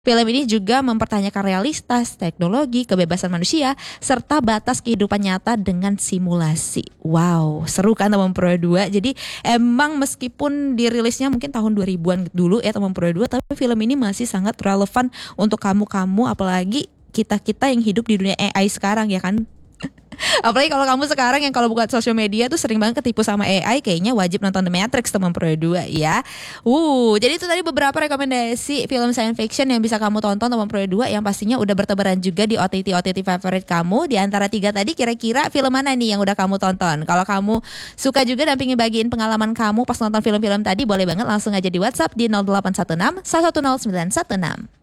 Film ini juga mempertanyakan realitas, teknologi, kebebasan manusia, serta batas kehidupan nyata dengan simulasi. Wow, seru kan Teman Pro 2. Jadi emang meskipun dirilisnya mungkin tahun 2000-an dulu ya Teman Pro 2, tapi film ini masih sangat relevan untuk kamu-kamu, apalagi kita-kita yang hidup di dunia AI sekarang ya kan. Apalagi kalau kamu sekarang yang kalau buka sosial media tuh sering banget ketipu sama AI, kayaknya wajib nonton The Matrix Teman Pro 2 ya. Jadi itu tadi beberapa rekomendasi film science fiction yang bisa kamu tonton Teman Pro 2 yang pastinya udah bertebaran juga di OTT favorit kamu. Di antara 3 tadi kira-kira film mana nih yang udah kamu tonton? Kalau kamu suka juga dan pengen bagiin pengalaman kamu pas nonton film-film tadi, boleh banget langsung aja di WhatsApp di 0816 110 916.